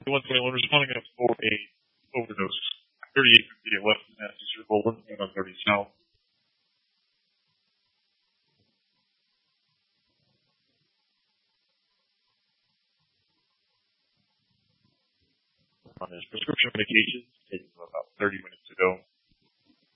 121 responding up for a overdose. 3858 West Manassas Circle, 130 South. On his prescription medications, taking him about 30 minutes ago.